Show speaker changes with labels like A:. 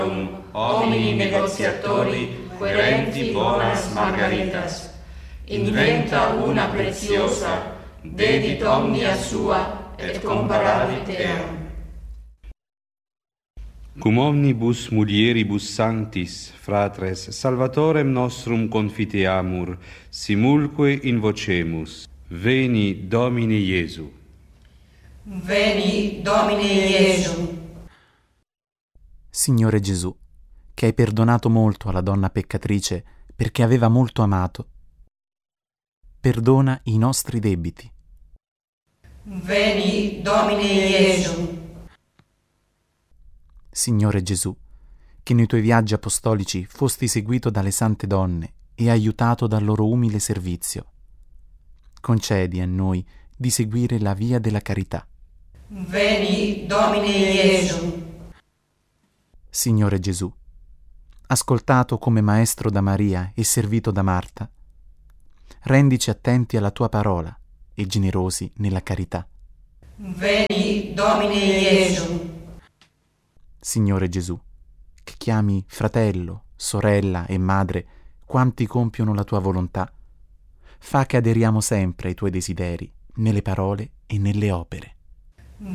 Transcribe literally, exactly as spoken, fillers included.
A: homini negoziatori, querenti bonas margaritas. Inventa una preziosa, dedit omnia sua, et comparavit eam.
B: Cum omnibus mulieribus sanctis, fratres, salvatorem nostrum confiteamur, simulque invocemus. Veni, Domine Iesu.
A: Veni, Domine Iesu.
C: Signore Gesù, che hai perdonato molto alla donna peccatrice perché aveva molto amato, perdona i nostri debiti.
A: Veni, Domine Iesu.
C: Signore Gesù, che nei tuoi viaggi apostolici fosti seguito dalle sante donne e aiutato dal loro umile servizio, concedi a noi di seguire la via della carità.
A: Veni, Domine Iesu.
C: Signore Gesù, ascoltato come maestro da Maria e servito da Marta, rendici attenti alla tua parola e generosi nella carità.
A: Veni, Domine Iesu.
C: Signore Gesù, che chiami fratello, sorella e madre quanti compiono la tua volontà, fa che aderiamo sempre ai tuoi desideri, nelle parole e nelle opere.